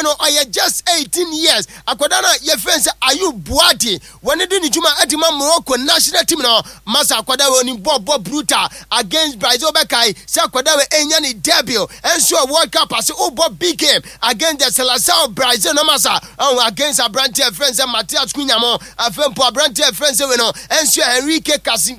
no oye just 18 years akodana ye friends Ayu Buadi when did Nijuma Edima Morocco national team no masa akoda woni bobo brutal against Brazil Bekai say akoda we enya ni debut ensure World Cup as obo big game against the Seleção Brazil no masa against Abrante friends Matias Cunha mo afempo Abrante friends we no ensure Enrique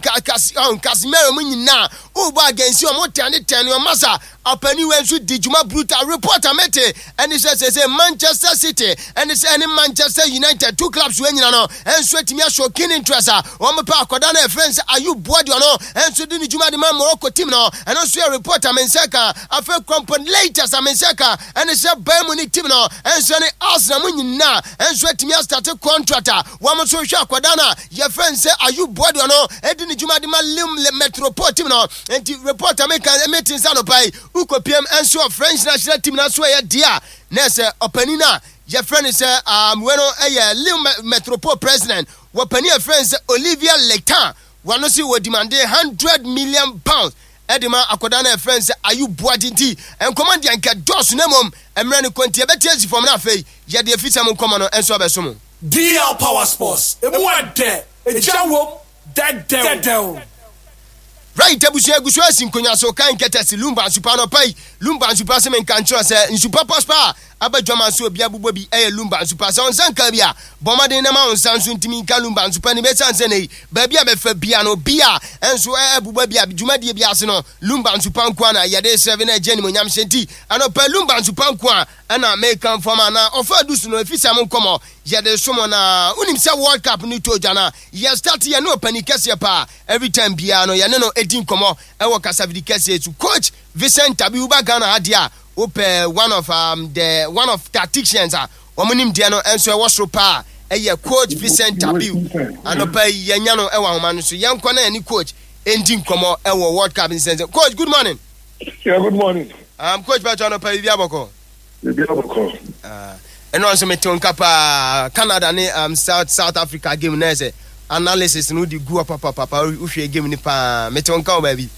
Casimiro munyina obo against you mo 10 masa apani wensu dijuma brutal reporter mete and he says Manchester City and it's any Manchester United two clubs when you know and sweat me show keen interest o me pa akodana friends Ayu Buadi no and so di dijuma di man Morocco team no and also a reporter menseka afa company latest amenseka and it's a Bayern Munich team no and so any Arsenal munyina and sweat me start contractor wo mo so hwa akodana your friends say Ayu Buadi no e di dijuma di man Metropole team no and reporter make meeting sa no pai uko PM and so French national team na so ya dia nese openina your friend is bueno Lille Metropole president wapani your friends Olivier Lecan wano si wo demand 100 million pounds edima akodana friends Ayu Buadi nti encommand yanka dos na mom emre ne konti ebetiasi from na fei ye de fisa mo komo no enso abeso mo DL Power Sports emu ade ejawom dead. Right, Abusia Gusua Sinkonya so kan ketesi Lumba Supano Pai, Lumba Supa Semen Kancho se Nsupa Prosper, Abajama so bia bubo bi Lumba Supa Son Sankabia, Bomade na ma on Sansun Timi Kalumba Supa ni besansene, Babia befe bia no bia, enso bubo bia Juma die bia se no, Lumba Supa Nkwana yade 7 Jenny mo nyam senti, anopa Lumba Supa Nkwa ana American former na ofa dusu no efisa mo komo, yade somo na unim se World Cup ni to jana, ya start ya no pani kese pa, every time bia no ya no Edin komo ewo kasavidi kese to coach Vincent Tabiuba Ghana hadia ope one of tacticians omonim dia no enso ewo so pa coach Vincent Tabiu anopa yenya no ewo homa no so yanko na ani coach endin komo ewo World Cup in sense. Coach, good morning. Yeah, good morning. Coach Bachano pa bibia boko eno so meton kapa Canada ni South Africa game na say analysis no di go papa uhwe game ni pa meton ka baby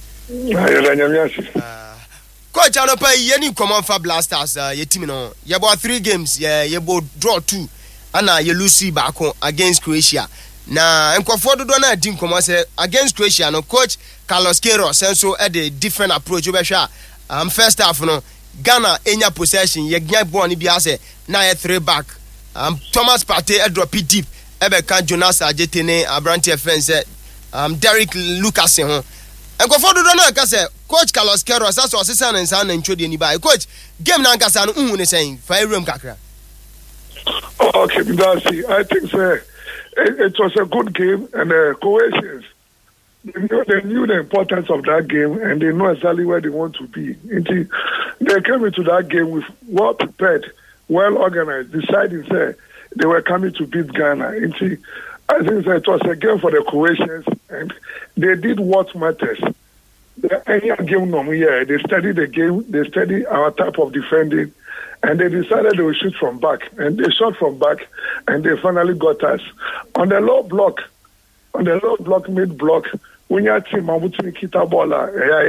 coach anopa yeni common for Blasters ye team no ye bought 3 games ye bought draw 2 ana ye lose back against Croatia na enkofo dodo na di common say against Croatia no coach Carlos Queiroz so at the different approach obesha first half no Ghana enya possession ye gnya ball ni bia say na ye 3 back Thomas Partey drop it deep Ebeka Jonas Ajetene Abrante friends Derek Lucas ho enkofo dodo na ka say coach Carlos Queiroz aso osesa na nsa na ntwode ni ba coach game na nkasa no hu ne sen fa room kakra. Okay, I think it was a good game and Croatians they knew the importance of that game and they know exactly where they want to be. They came into that game with well prepared, well organized, deciding they were coming to beat Ghana. I think it was a game for the Croatians and they did what matters. Any game they studied the game, they studied our type of defending, and they decided they would shoot from back. And they shot from back, and they finally got us. On the low block, mid block, when you team Mabutini Kita Bola,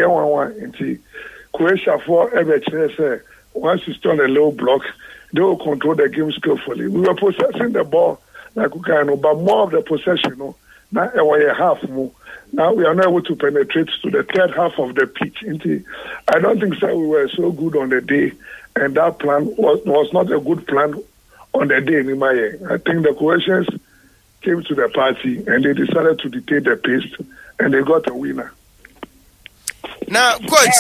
Croatia for every once you stay on the low block, they will control the game skillfully. We were possessing the ball like Ukano, but more of the possession, now a half more. Now we are not able to penetrate to the third half of the pitch. I don't think we were so good on the day, and that plan was not a good plan on the day. I think the Croatians came to the party and they decided to dictate the pace, and they got a winner. Now,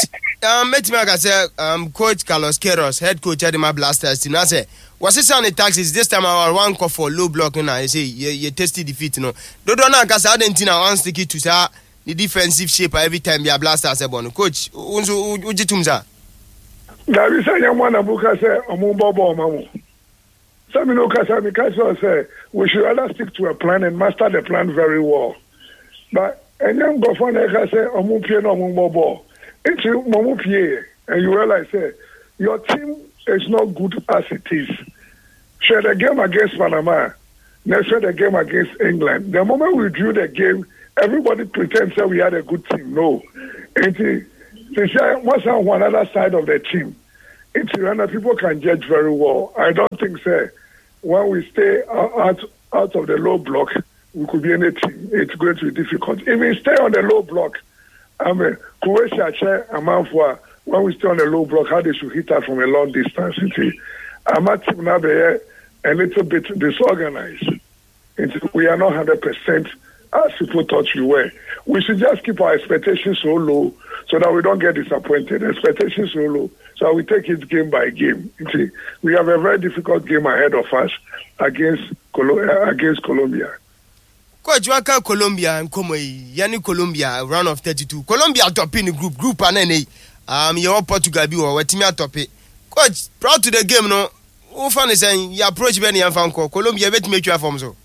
coach, coach Carlos Queiroz, head coach at the Blasters team, I say, was it on the taxes this time? Our one call for low block, and I say you tested defeat. No, don't know because Argentina wants to keep to the defensive shape every time you Blasters are born. Coach, uji tumza. That is a young one. Abuka say, "Omumbobo mamu." Some Kasami say we should rather stick to a plan and master the plan very well. But and young Gofana say, "Omupie no Omumbobo." It's Momupie, and you realize your team is not good as it is. Share the game against Panama, next share the game against England. The moment we drew the game, everybody pretends that we had a good team. No. They say, what's on one other side of the team? in Tirana, people can judge very well. I don't think, sir, when we stay out of the low block, we could be anything. It's going to be difficult. If we stay on the low block, Croatia, when we stay on the low block, how they should hit us from a long distance. I'm a little bit disorganized. We are not 100% as people thought we were. We should just keep our expectations so low so that we don't get disappointed. Expectations so low, so we take it game by game. We have a very difficult game ahead of us against Colombia. Coach, waka Colombia and Yani Colombia round of 32. Colombia top in the group anene. Your Portugal be or Wetimia top it. Coach, proud to the game no. Who fan is saying you approach Benny and Fanco. Colombia bet make you form so.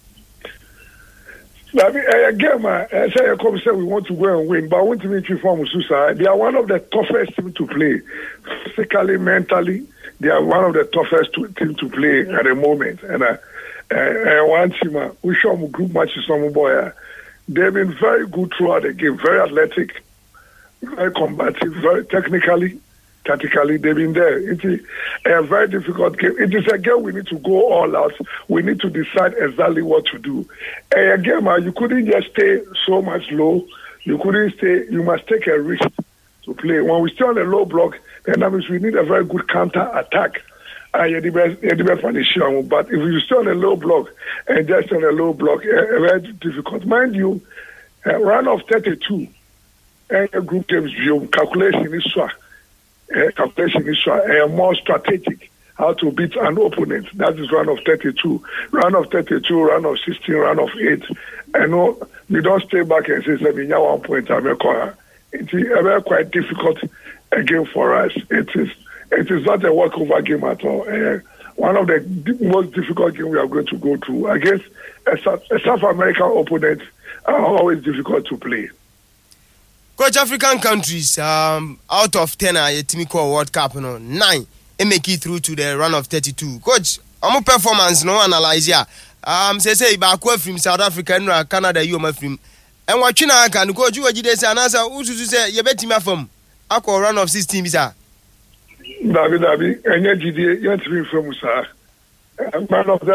Again, I say we want to go and win, but I want to make you form Susa. They are one of the toughest teams to play. Physically, mentally, they are one of the toughest teams to play at the moment. And one team, we show them group matches some boy. They've been very good throughout the game, very athletic, very combative, very technically, tactically, they've been there. It's a very difficult game. It is a game we need to go all out. We need to decide exactly what to do. A game, you couldn't just stay so much low. You couldn't stay, you must take a risk to play. When we stay on a low block, then that means we need a very good counter attack. But if you stay on a low block and just on a low block, very difficult. Mind you, round of 32, and group games, calculation is so. Calculation is more strategic. How to beat an opponent. That is round of 32. Round of 32, round of 16, round of 8. And we don't stay back and say, let me know 1 point. It's a quite difficult game for us. It is not a walkover game at all. One of the most difficult games we are going to go through against a South American opponent are always difficult to play. Coach, African countries, out of 10, team call World Cup, 9, make it through to the run of 32. Coach, I'm performance, no analyze ya. Say, back from South Africa, and Canada, you are from. And what you know, can coach you, say, who say, you bet me from a run of 16, sir. David, and yet, from sir. Man of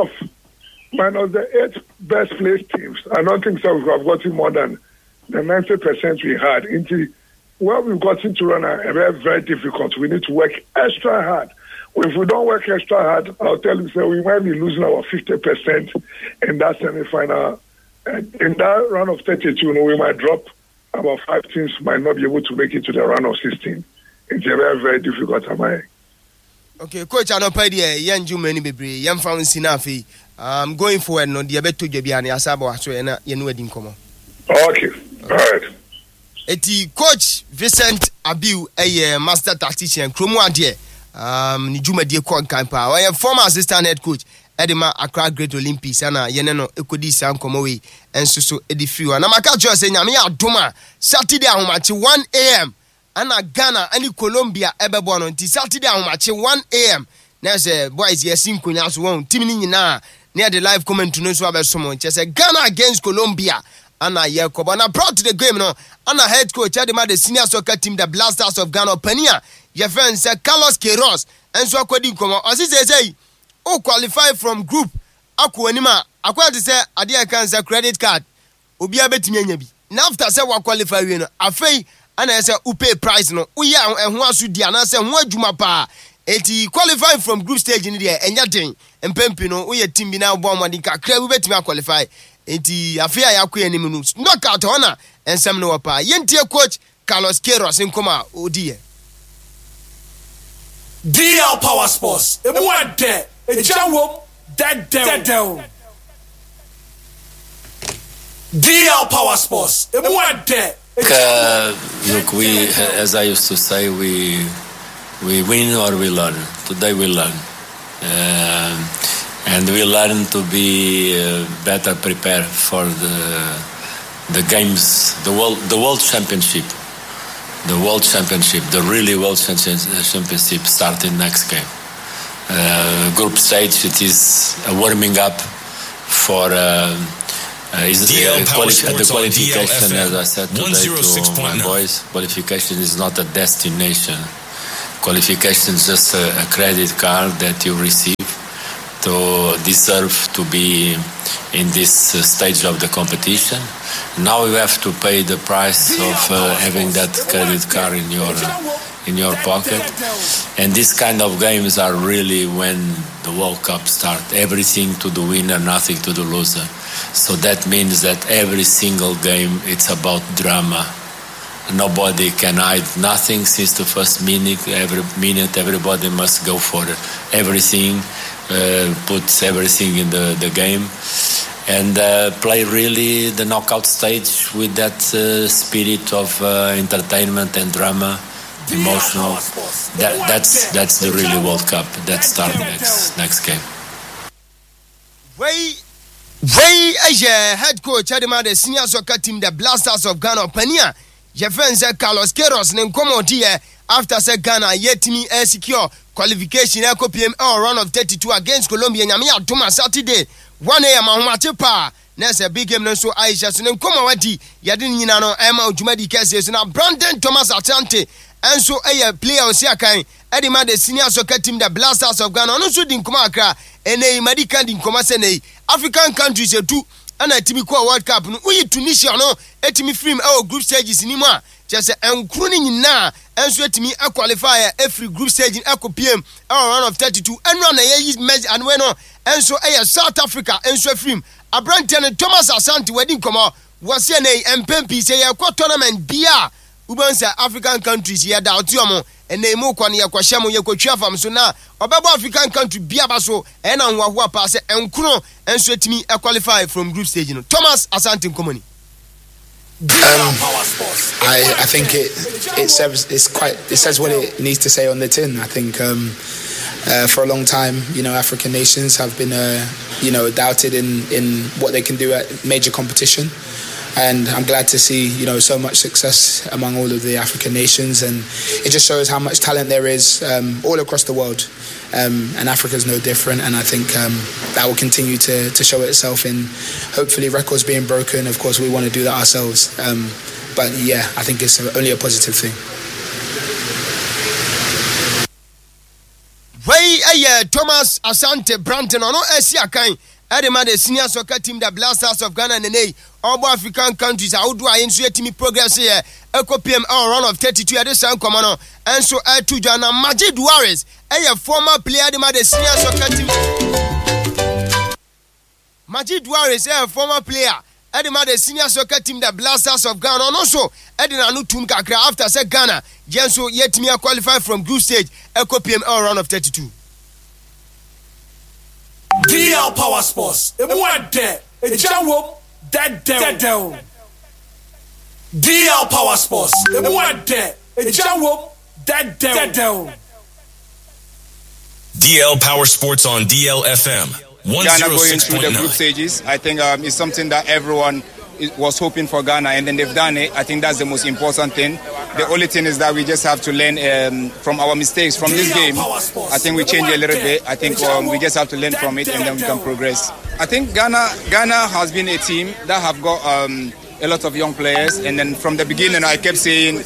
the 8 best placed teams. I don't think so. We have gotten more than the 90% we had. Into what we've gotten to run a very, very difficult. We need to work extra hard. If we don't work extra hard, I'll tell you, so we might be losing our 50% in that semi-final. In that round of 32, we might drop. About 5 teams might not be able to make it to the round of 16. It's a very, very difficult time. Okay, Coach, I don't pay the young Jumani Baby, young found Sinafi. Going forward, no, the Abeto Jabiani, Asabo, so you know, didn't come on. Okay. All right. Eti Coach Vincent Abiu, a master tactician, Kromo Adie, Nijuma Die Kwan Kampa, or a former assistant head coach, Edema Accra Great Olympics, and Yeneno Ekodi San Komowe, and so Edifu. And I'm a catcher saying, Yamia Duma, Saturday home at 1 a.m. And Ghana, and Colombia, Eberborn, until Saturday home at 1 a.m. Now, say, boys, yes, in Kunyas won't, Timini na, near the live comment to know so about someone, just say Ghana against Colombia. Anna Yakob, and I brought to the game now. Anna head coach, the senior soccer team, the Blasters of Ghana, Penia. Your friend said Carlos Queiroz, and so I couldn't come out. As he say, oh, qualify from group. Akuanima, I to say, Adia cancer credit card. Ubia Betimiabi. Now, after say, what qualify, you know, a fay, and I say, Upe price, no, Uya, and Huasu Diana, say, Jumapa. Eti qualify from group stage in the air, and Yatin, and Pempino, Uya Timbina, Bomadika, Crab, Betima qualify. Enti afia ya ku eni munu knockout hona ensem no wapa yentie coach Carlos Queiroz nkoma odie DL Power Sports emwade ejawom dedew DL Power Sports emwade look, we, as I used to say, we win or we learn. Today we learn. And we learn to be better prepared for the games, the world championship, the really world championship starting next game. Group stage, it is a warming up for the qualification. As I said today to my boys, qualification is not a destination. qualification is just a credit card that you receive to deserve to be in this stage of the competition. Now you have to pay the price of having that credit card in your pocket. And these kind of games are really when the World Cup starts. Everything to the winner, nothing to the loser. So that means that every single game, it's about drama. Nobody can hide nothing since the first minute. Every minute, everybody must go for everything, puts everything in the game, and play really the knockout stage with that spirit of entertainment and drama, emotional. That's the really World Cup that starts next game. Way head coach Adema the senior soccer team the Blasters of Ghana Pania. Jefen said Carlos Queiroz Nenkomo after said Ghana yetimi secure qualification Eco PML round of 32 against Colombia Nyamia Tuma Saturday 1 a.m. Mahumatepa. There's a big game so Aisha so Nenkomo wadi yadin nyinano Emma Ujumadi Kese na Brandon Thomas Atante and so a player on Siakai Edima the senior soccer team the Blasters of Ghana no so din Kumaka ene Madika din Komasene African countries too. And a Timmy World Cup, no, we Tunisia, no, a Timmy film, our group stages in Ima, just and crooning na, and so to me, a qualifier, every group stage in Eco PM, our round of 32, and run a year's match and went on, and so a South Africa, and so film, a Brandon and Thomas Asante wedding come out, was your name, and Pempi say a quad tournament, Bia, Ubansa African countries, here down Tiomo, and they more kwani ya kwashamo ya kwachafam so na obabo African country biabaso and on wa pass and kro and so to me a qualify from group stage Thomas Asante Komoni. I think it says what it needs to say on the tin. I think for a long time, African nations have been doubted in what they can do at major competition. And I'm glad to see, so much success among all of the African nations, and it just shows how much talent there is all across the world. And Africa is no different, and I think that will continue to show itself in hopefully records being broken. Of course, we want to do that ourselves. But yeah, I think it's only a positive thing. Thomas Asante Branton ono Esiakan Adema the senior soccer team the Blasters of Ghana and all African countries how do I ensure team progress here Eco PML round of 32 at the San Commano and so to Jana Majid Juarez a former player Adema the senior soccer team Majid Juarez a former player Adema the senior soccer team the Blasters of Ghana and also Edina Nutum Kakra after said Ghana Jenso yet me qualified from group stage Eco PML round of 32. DL Power Sports. Ejawo dead. DL Power Sports. Ejawo dead. DL Power Sports on DL FM 106.9. Ghana going through the group stages. I think it's something that everyone was hoping for Ghana, and then they've done it. I think that's the most important thing. The only thing is that we just have to learn from our mistakes from this game. I think we changed a little bit. I think we just have to learn from it, and then we can progress. I think Ghana has been a team that have got a lot of young players, and then from the beginning I kept saying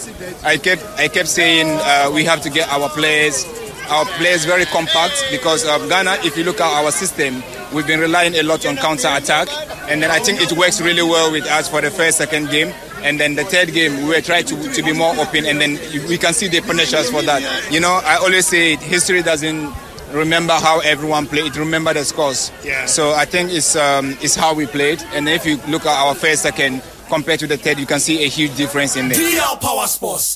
we have to get our players very compact, because Ghana, if you look at our system, we've been relying a lot on counter-attack, and then I think it works really well with us for the first, second game, and then the third game we were trying to be more open, and then we can see they punish us for that. I always say history doesn't remember how everyone played, it remember the scores. Yeah. So I think it's how we played, and if you look at our first, second compared to the third, you can see a huge difference in there. DL Power Sports.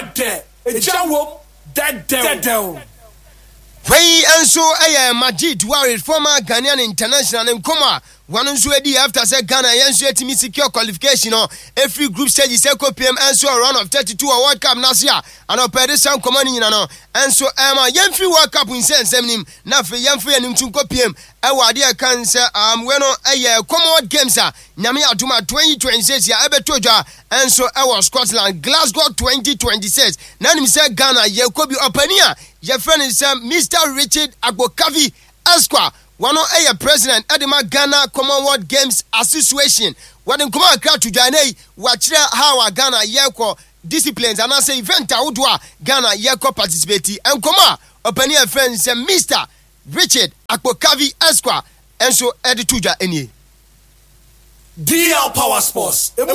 Way and so Majid Juarez, former Ghanaian international and Koma. One ready after said Ghana yet to secure qualification on every group stage is Eco PM and so a run of 32 World Cup Nasia and a Pedestal commanding and so Yemfi World Cup in sense him Nafi Yemfi and him to PM our dear cancer when a Commonwealth Games Nyami Atuma 2026 Ebetoja and so our Scotland Glasgow 2026 Nanim said Ghana Yakobi Opania your friend is Mr. Richard Agbokavi Esquire. One of president Edema Ghana Commonwealth Games Association. When in Kumaka to Jane, watch how Ghana Yako disciplines and I say event a Ghana yeko participate and come opani a friend say Mr. Richard Akpokavi Esquire and so edituja any DL Power Sports. I'm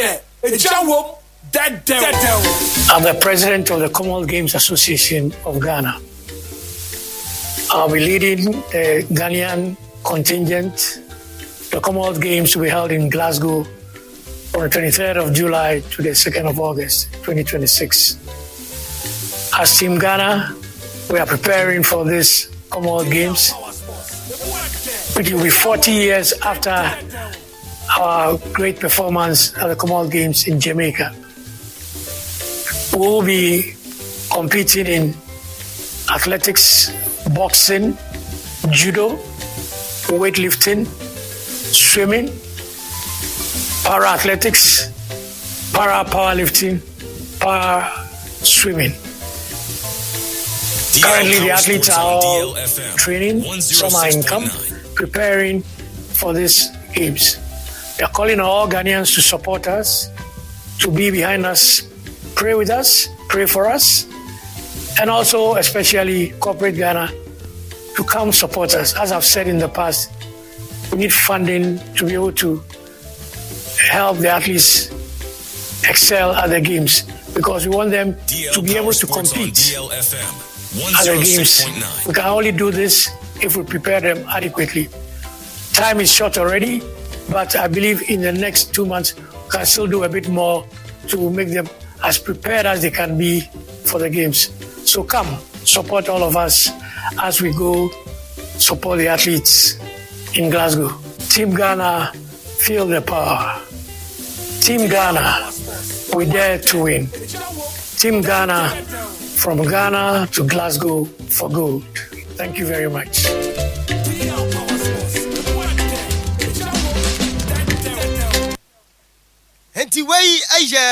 the president of the Commonwealth Games Association of Ghana. I'll be leading the Ghanaian contingent. The Commonwealth Games will be held in Glasgow from the 23rd of July to the 2nd of August 2026. As Team Ghana, we are preparing for this Commonwealth Games. It will be 40 years after our great performance at the Commonwealth Games in Jamaica. We will be competing in athletics, boxing, judo, weightlifting, swimming, para-athletics, para-powerlifting, para-swimming. Currently, the athletes are all training, some are in camp, preparing for these games. We are calling on all Ghanaians to support us, to be behind us, pray with us, pray for us, and also especially corporate Ghana to come support us. As I've said in the past, we need funding to be able to help the athletes excel at the games because we want them to be able to compete at the games. We can only do this if we prepare them adequately. Time is short already, but I believe in the next 2 months, we can still do a bit more to make them as prepared as they can be for the games. So come, support all of us as we go support the athletes in Glasgow. Team Ghana, feel the power. Team Ghana, we dare to win. Team Ghana, from Ghana to Glasgow for gold. Thank you very much. Enti wey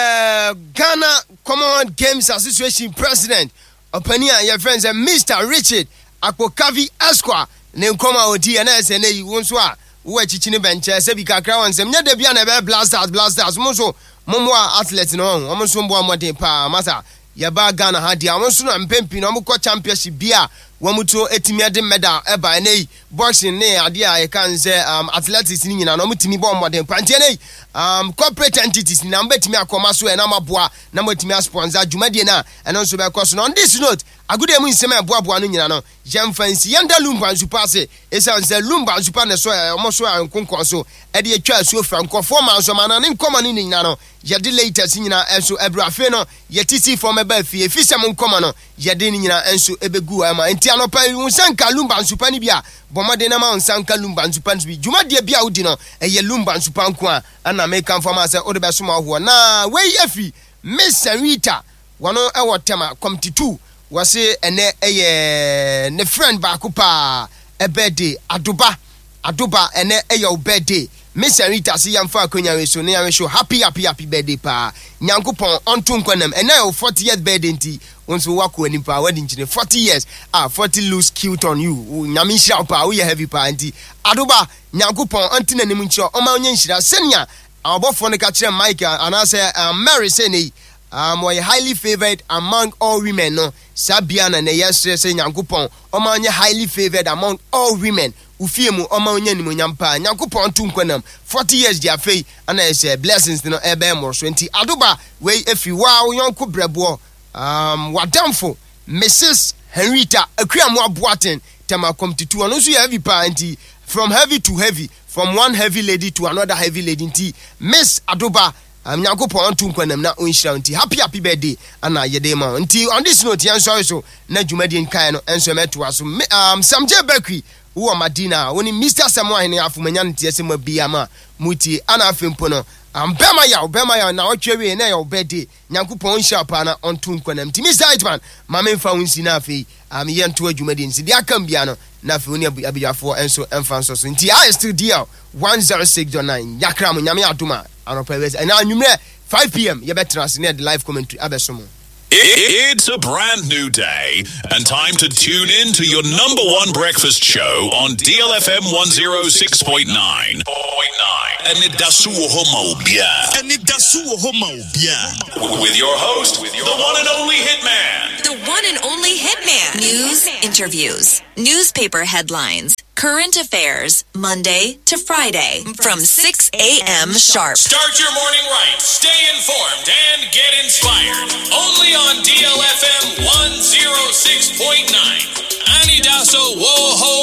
Ghana Commonwealth Games Association President opania your friends Mr. Richard Akpokavi Esquire ne nkoma odi na SNA wonso a wo achichine benche se bi kakra wansem nya da bia na be blasters mo so momo athlete no mo so mbo amode pa masa yaba Ghana ha dia mo so na mpempi no mo ko championship bia wamuto etimi ade medal eba nei boxing ne ade a e kan say athletics ni nyina no mutimi bo modern pantie nei corporate entities na mbetimi akoma so e na maboa na mutimi sponsor dwumadie na eno so be koso no on this note agude mu nsem eboaboa no nyina no jam fancy yanda lumba nsupa se esa nse lumba nsupa ne so omo so ankonkon so e de atwa so frankofo man so man ne nkoma ni nyina no ye de latest nyina enso ebrafe no ye titi for me ba fie fisem nkoma no ye de nyina enso ebegu ama anopa unsanka lumba nsupa ni bia bomade na ma unsanka lumba nsupa ni dwumadie bia odi no eye lumba nsupa nko a ana make am forma say ode be so ma ho na wey afi Miss Rita wono e wotema committee 2 wase ene eye ne friend ba ko pa e birthday adoba ene eye birthday Miss Rita si yamfa akonya we so ne ya we show happy birthday pa nyankopon onto nkwanam ene your 40th birthday nti onso wako ani pa wedding nchine 40 years 40 lose cute on you nyame hira pa we heavy pa nti adoba nyankopon antina nim nchiro o ma onye nhira senia abofo ne ka kire Mike anase Mary say nei we highly favored among all women no sabia na yesre say nyankopon o ma onye highly favored among all women ufiemu o ma onye nim nyampa nyankopon tu nkwanam 40 years dia fei ana say blessings no ebe mo so nti adoba we efi wa yonko brebo wadamfo Mrs. Henrietta Akriamu Aboaten tema committee ono so heavy pa nti from heavy to heavy, from one heavy lady to another heavy lady nti Miss Adoba nyankopon tu nkwanam na onhira nti happy birthday ana yede ma nti on this note yan so na dwumadi nkan no enso meto aso Samje Bakri wo Madina woni Mr. Samuel ne afumanya nti ese ma bia ma muti ana afempo no Bema ya na otwewe na your birthday nyankopon shapa na onto nkwanam ti Mr. Hitman mama mfa wonsi na afei ye nto adwumadi nsi dia kan bia no na afei oni abijafo enso emfa nso so nti I still deal 106.9 yakram nyame adoma anopewes and now 5 p.m. you better as near the live commentary abesomo. It's a brand new day and time to tune in to your number one breakfast show on DLFM 106.9. With your host, the one and only Hitman. The one and only Hitman. News, interviews, newspaper headlines, current affairs, Monday to Friday from 6 a.m. sharp. Start your morning right, stay informed, and get inspired. Only on DLFM 106.9. Anidaso Woho